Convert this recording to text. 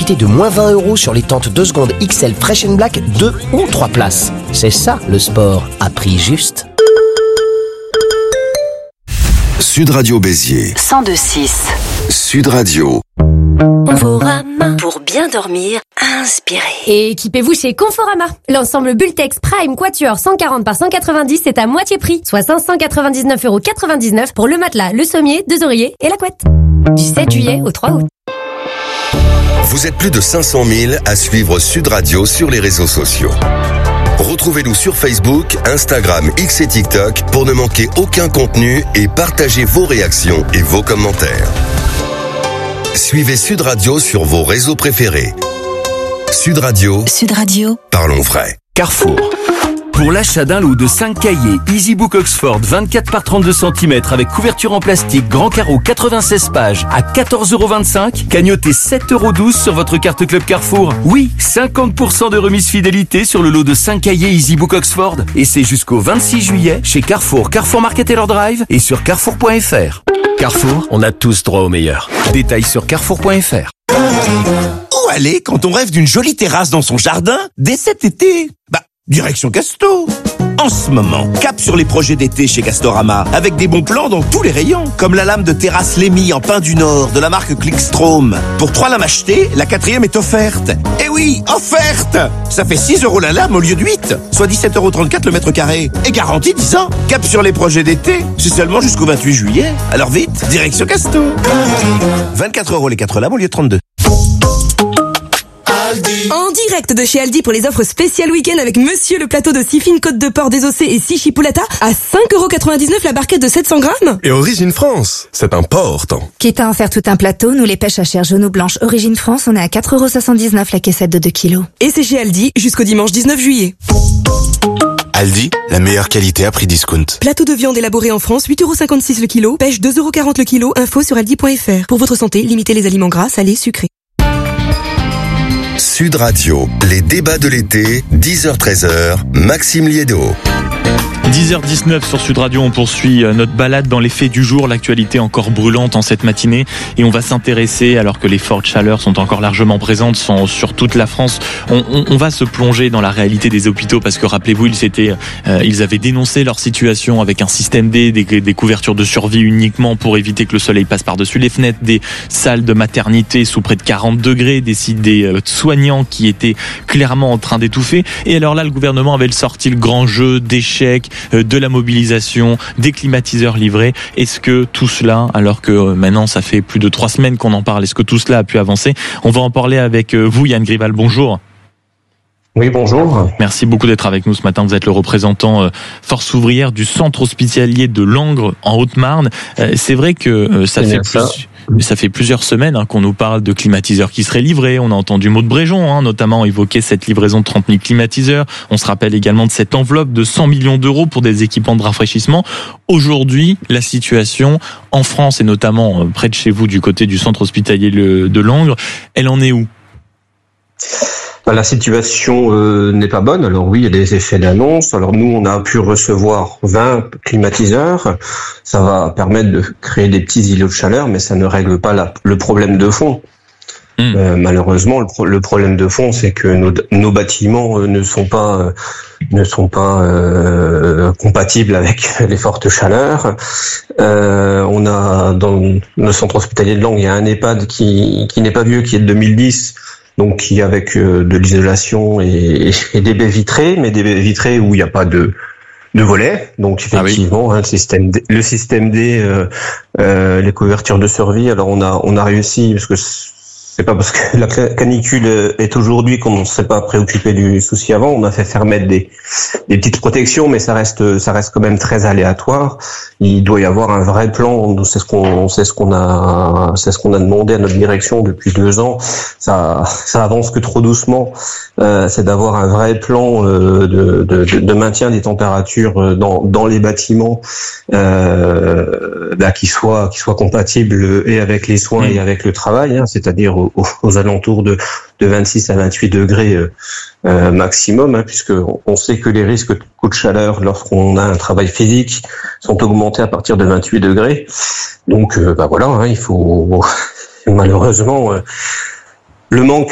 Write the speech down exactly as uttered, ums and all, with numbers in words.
profitez de moins vingt euros sur les tentes deux secondes X L Fresh and Black, deux ou trois places. C'est ça le sport à prix juste. Sud Radio Béziers. cent deux six. Sud Radio. Conforama. Pour bien dormir, inspirez. Et équipez-vous chez Conforama. L'ensemble Bultex Prime Quatuor cent quarante par cent quatre-vingt-dix est à moitié prix, soit cinq cent quatre-vingt-dix-neuf euros quatre-vingt-dix-neuf pour le matelas, le sommier, deux oreillers et la couette. Du sept juillet au trois août. Vous êtes plus de cinq cent mille à suivre Sud Radio sur les réseaux sociaux. Retrouvez-nous sur Facebook, Instagram, X et TikTok pour ne manquer aucun contenu et partagez vos réactions et vos commentaires. Suivez Sud Radio sur vos réseaux préférés. Sud Radio. Sud Radio. Parlons vrai. Carrefour. Pour l'achat d'un lot de cinq cahiers EasyBook Oxford vingt-quatre par trente-deux centimètres avec couverture en plastique, grand carreau quatre-vingt-seize pages à quatorze euros vingt-cinq, cagnotez sept euros douze sur votre carte Club Carrefour. Oui, cinquante pour cent de remise fidélité sur le lot de cinq cahiers EasyBook Oxford. Et c'est jusqu'au vingt-six juillet chez Carrefour, Carrefour Market Taylor Drive et sur carrefour point f r. Carrefour, on a tous droit au meilleur. Détails sur carrefour point f r. Où aller quand on rêve d'une jolie terrasse dans son jardin dès cet été? Bah, direction Casto. En ce moment, cap sur les projets d'été chez Castorama, avec des bons plans dans tous les rayons, comme la lame de terrasse Lémy en pin du Nord de la marque Clickstrom. Pour trois lames achetées, la quatrième est offerte. Eh oui, offerte! Ça fait six euros la lame au lieu de huit, soit dix-sept euros trente-quatre le mètre carré. Et garantie dix ans. Cap sur les projets d'été, c'est seulement jusqu'au vingt-huit juillet. Alors vite, direction Casto. vingt-quatre euros les quatre lames au lieu de trente-deux. En direct de chez Aldi pour les offres spéciales week-end avec Monsieur le plateau de six fines côtes de porc désossées et six chipolata à cinq euros quatre-vingt-dix-neuf la barquette de sept cents grammes. Et Origine France, c'est important. Quitte à en faire tout un plateau, nous les pêches à chair jaune ou blanche Origine France, on est à quatre euros soixante-dix-neuf la caissette de deux kilos. Et c'est chez Aldi jusqu'au dimanche dix-neuf juillet. Aldi, la meilleure qualité à prix discount. Plateau de viande élaboré en France, huit euros cinquante-six le kilo, pêche deux euros quarante le kilo, info sur aldi point f r. Pour votre santé, limitez les aliments gras, salés, sucrés. Sud Radio, les débats de l'été, dix heures treize heures, Maxime Liédo. dix heures dix-neuf sur Sud Radio, on poursuit notre balade dans les faits du jour, l'actualité encore brûlante en cette matinée et on va s'intéresser, alors que les fortes chaleurs sont encore largement présentes sur toute la France, on, on, on va se plonger dans la réalité des hôpitaux parce que rappelez-vous, ils, étaient, euh, ils avaient dénoncé leur situation avec un système D, des, des couvertures de survie uniquement pour éviter que le soleil passe par-dessus les fenêtres, des salles de maternité sous près de quarante degrés, des sites des euh, soignants qui étaient clairement en train d'étouffer. Et alors là, le gouvernement avait sorti le grand jeu d'échecs, de la mobilisation, des climatiseurs livrés. Est-ce que tout cela, alors que maintenant ça fait plus de trois semaines qu'on en parle, est-ce que tout cela a pu avancer? On va en parler avec vous, Yann Grival, bonjour. Oui, bonjour. Merci beaucoup d'être avec nous ce matin. Vous êtes le représentant euh, force ouvrière du centre hospitalier de Langres en Haute-Marne. Euh, c'est vrai que euh, ça, fait ça. plus, ça fait plusieurs semaines hein, qu'on nous parle de climatiseurs qui seraient livrés. On a entendu Maud Bréjon, hein, notamment évoquer cette livraison de trente mille climatiseurs. On se rappelle également de cette enveloppe de cent millions d'euros pour des équipements de rafraîchissement. Aujourd'hui, la situation en France et notamment euh, près de chez vous, du côté du centre hospitalier de Langres, elle en est où ? La situation euh, n'est pas bonne. Alors oui, il y a des effets d'annonce. Alors nous, on a pu recevoir vingt climatiseurs. Ça va permettre de créer des petits îlots de chaleur, mais ça ne règle pas la, le problème de fond. Mmh. Euh, malheureusement, le, pro- le problème de fond, c'est que nos, nos bâtiments euh, ne sont pas euh, ne sont pas euh, compatibles avec les fortes chaleurs. Euh, on a dans le centre hospitalier de Langres, il y a un EHPAD qui qui n'est pas vieux, qui est de deux mille dix. Donc qui avec euh, de l'isolation et, et des baies vitrées, mais des baies vitrées où il n'y a pas de de volets. Donc effectivement, ah oui. hein, le système D, le système D, euh, euh, les couvertures de survie. Alors on a on a réussi parce que c'est pas parce que la canicule est aujourd'hui qu'on ne s'est pas préoccupé du souci avant. On a fait faire mettre des des petites protections, mais ça reste ça reste quand même très aléatoire. Il doit y avoir un vrai plan. C'est ce qu'on c'est ce qu'on a c'est ce qu'on a demandé à notre direction depuis deux ans. Ça ça avance que trop doucement. Euh, c'est d'avoir un vrai plan euh, de, de de maintien des températures dans dans les bâtiments, euh, là qui soit qui soit compatible et avec les soins et avec le travail, hein, c'est-à-dire aux, aux alentours de de vingt-six à vingt-huit degrés euh, euh, maximum, hein, puisque on sait que les risques de coups de chaleur lorsqu'on a un travail physique sont augmentés à partir de vingt-huit degrés. Donc, euh, bah voilà, hein, il faut malheureusement euh, le manque